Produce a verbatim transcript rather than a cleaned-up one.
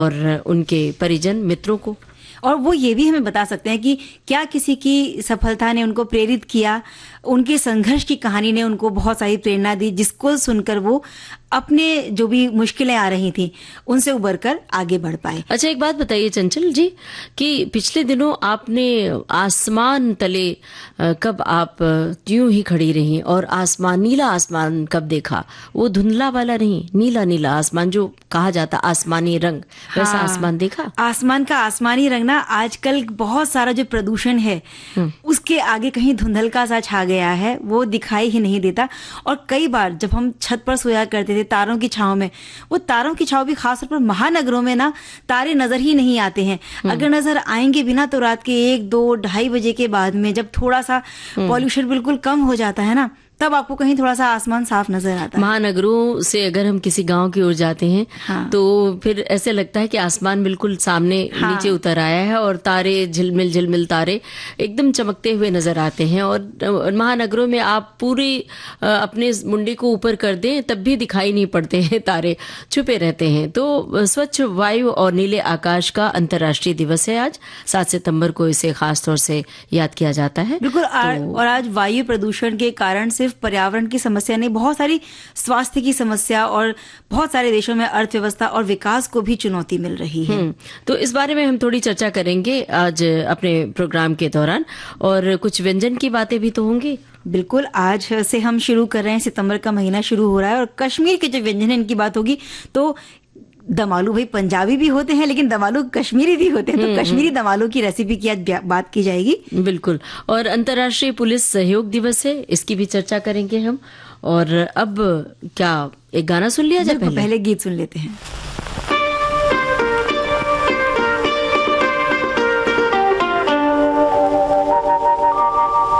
और उनके परिजन मित्रों को। और वो ये भी हमें बता सकते हैं कि क्या किसी की सफलता ने उनको प्रेरित किया, उनके संघर्ष की कहानी ने उनको बहुत सारी प्रेरणा दी, जिसको सुनकर वो अपने जो भी मुश्किलें आ रही थी उनसे उबर कर आगे बढ़ पाए। अच्छा, एक बात बताइए चंचल जी कि पिछले दिनों आपने आसमान तले कब आप यूं ही खड़ी रही और आसमान, नीला आसमान कब देखा? वो धुंधला वाला नहीं, नीला नीला आसमान जो कहा जाता आसमानी रंग, वैसा हाँ, आसमान देखा? आसमान का आसमानी रंग ना आजकल बहुत सारा जो प्रदूषण है उसके आगे कहीं धुंधलका सा छा गया है, वो दिखाई ही नहीं देता। और कई बार जब हम छत पर सोया करते थे तारों की छांव में, वो तारों की छांव भी खासतौर पर महानगरों में ना तारे नजर ही नहीं आते हैं। अगर नजर आएंगे भी ना तो रात के एक दो ढाई बजे के बाद में, जब थोड़ा सा पॉल्यूशन बिल्कुल कम हो जाता है ना, तब आपको कहीं थोड़ा सा आसमान साफ नजर आता है। महानगरों से अगर हम किसी गांव की ओर जाते हैं हाँ। तो फिर ऐसे लगता है कि आसमान बिल्कुल सामने हाँ। नीचे उतर आया है और तारे झिलमिल झिलमिल तारे एकदम चमकते हुए नजर आते हैं। और महानगरों में आप पूरी अपने मुंडी को ऊपर कर दें तब भी दिखाई नहीं पड़ते हैं, तारे छुपे रहते हैं। तो स्वच्छ वायु और नीले आकाश का अंतर्राष्ट्रीय दिवस है आज, सात सितम्बर को इसे खास तौर से याद किया जाता है। बिल्कुल। तो, और आज वायु प्रदूषण के कारण सिर्फ पर्यावरण की समस्या नहीं, बहुत सारी स्वास्थ्य की समस्या और बहुत सारे देशों में अर्थव्यवस्था और विकास को भी चुनौती मिल रही है। तो इस बारे में हम थोड़ी चर्चा करेंगे आज अपने प्रोग्राम के दौरान, और कुछ व्यंजन की बातें भी तो होंगी। बिल्कुल, आज से हम शुरू कर रहे हैं, सितंबर का महीना शुरू हो रहा है और कश्मीर के जो व्यंजन है इनकी बात होगी। तो दमालू भाई पंजाबी भी होते हैं लेकिन दमालू कश्मीरी भी होते हैं, तो कश्मीरी दमालू की रेसिपी की आज बात की जाएगी। बिल्कुल। और अंतर्राष्ट्रीय पुलिस सहयोग दिवस है, इसकी भी चर्चा करेंगे हम। और अब क्या एक गाना सुन लिया जाए? पहले, पहले गीत सुन लेते हैं।